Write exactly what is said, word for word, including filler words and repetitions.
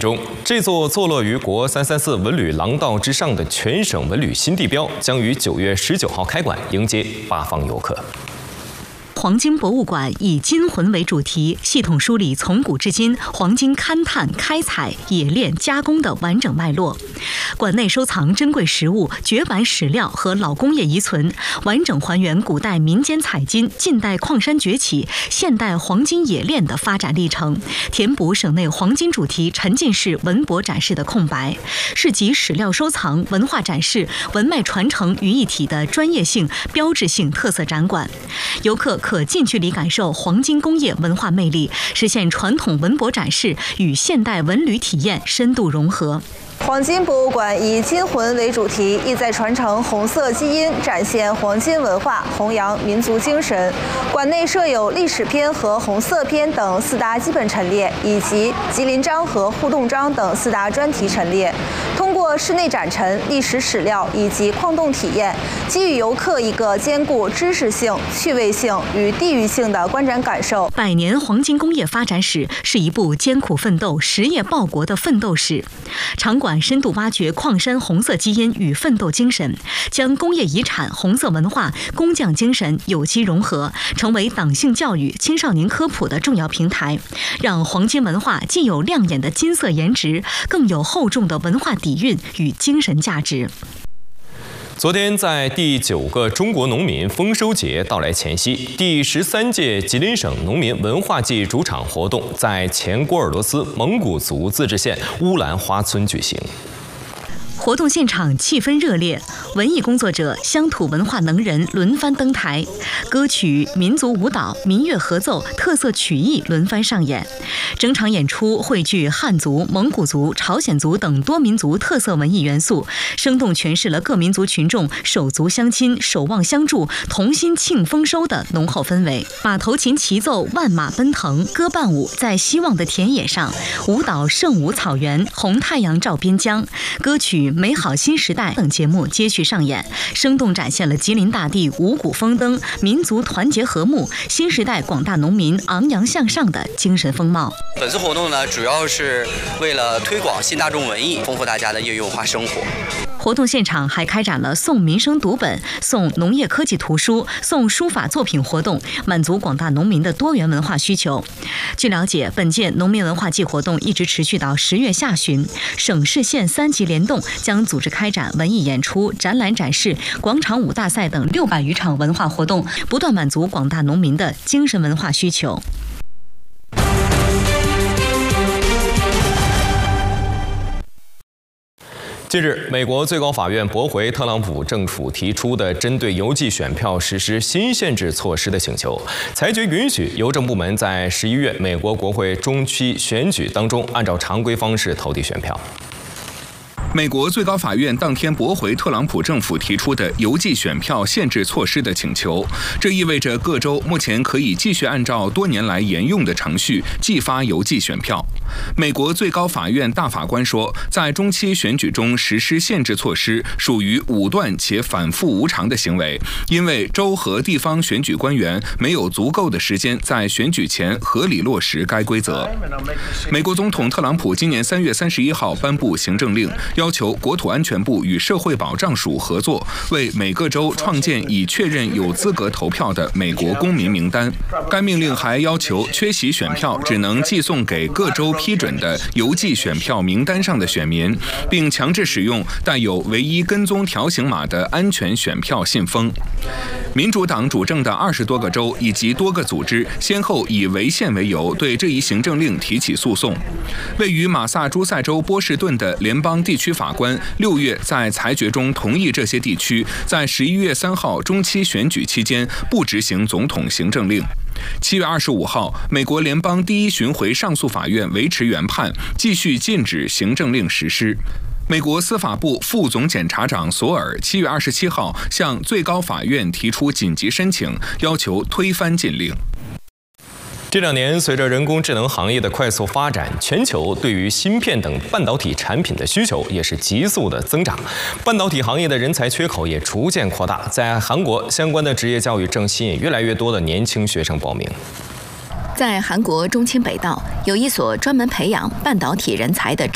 中，这座坐落于国三三四文旅廊道之上的全省文旅新地标，将于九月十九号开馆，迎接八方游客。 黄金博物馆以金魂为主题，系统梳理从古至今黄金勘探、开采、冶炼、加工的完整脉络。馆内收藏珍贵实物、绝版史料和老工业遗存，完整还原古代民间采金、近代矿山崛起、现代黄金冶炼的发展历程，填补省内黄金主题沉浸式文博展示的空白，是集史料收藏、文化展示、文脉传承于一体的专业性、标志性特色展馆。游客 可近距离感受黄金工业文化魅力，实现传统文博展示与现代文旅体验深度融合。 黄金博物馆以金魂为主题，意在传承红色基因，展现黄金文化，弘扬民族精神。馆内设有历史篇和红色篇等四大基本陈列，以及吉林章和互动章等四大专题陈列。通过室内展陈、历史史料以及矿洞体验，给予游客一个兼顾知识性、趣味性与地域性的观展感受。 百年黄金工业发展史是一部艰苦奋斗、实业报国的奋斗史。场馆 深度挖掘矿山红色基因与奋斗精神，将工业遗产、红色文化、工匠精神有机融合，成为党性教育、青少年科普的重要平台，让黄金文化既有亮眼的金色颜值，更有厚重的文化底蕴与精神价值。 昨天，在第九个中国农民丰收节到来前夕，第十三届吉林省农民文化季主场活动在前郭尔多斯蒙古族自治县乌兰花村举行。 活动现场气氛热烈，文艺工作者、乡土文化能人轮番登台，歌曲、民族舞蹈、民乐合奏、特色曲艺轮番上演。整场演出汇聚汉族、蒙古族、朝鲜族等多民族特色文艺元素，生动诠释了各民族群众手足相亲、守望相助、同心庆丰收的浓厚氛围。马头琴齐奏，万马奔腾，歌伴舞在希望的田野上，舞蹈圣舞草原，红太阳照边疆，歌曲 美好新时代等节目接续上演，生动展现了吉林大地五谷丰登、民族团结和睦、新时代广大农民昂扬向上的精神风貌。 本次活动呢，主要是为了推广新大众文艺，丰富大家的业余文化生活。 活动现场还开展了送民生读本、送农业科技图书、送书法作品活动，满足广大农民的多元文化需求。据了解，本届农民文化季活动一直持续到十月下旬，省市县三级联动将组织开展文艺演出、展览展示、广场舞大赛等六百余场文化活动，不断满足广大农民的精神文化需求。 近日，美国最高法院驳回特朗普政府提出的针对邮寄选票实施新限制措施的请求，裁决允许邮政部门在十一月美国国会中期选举当中按照常规方式投递选票。 美国最高法院当天驳回特朗普政府提出的邮寄选票限制措施的请求，这意味着各州目前可以继续按照多年来沿用的程序寄发邮寄选票。美国最高法院大法官说，在中期选举中实施限制措施属于武断且反复无常的行为，因为州和地方选举官员没有足够的时间在选举前合理落实该规则。美国总统特朗普今年三月三十一号颁布行政令，要求国土安全部与社会保障署合作，为每个州创建已确认有资格投票的美国公民名单。该命令还要求缺席选票只能寄送给各州批准的邮寄选票名单上的选民，并强制使用带有唯一跟踪条形码的安全选票信封。民主党主政的二十多个州以及多个组织先后以违宪为由对这一行政令提起诉讼。位于马萨诸塞州波士顿的联邦地区法官六月在裁决中同意这些地区在十一月三号中期选举期间不执行总统行政令。七月二十五号，美国联邦第一巡回上诉法院维持原判，继续禁止行政令实施。美国司法部副总检察长索尔七月二十七号向最高法院提出紧急申请，要求推翻禁令。 这两年，随着人工智能行业的快速发展，全球对于芯片等半导体产品的需求也是急速的增长。半导体行业的人才缺口也逐渐扩大。在韩国，相关的职业教育正吸引越来越多的年轻学生报名。 在韩国中清北道有一所专门培养半导体人才的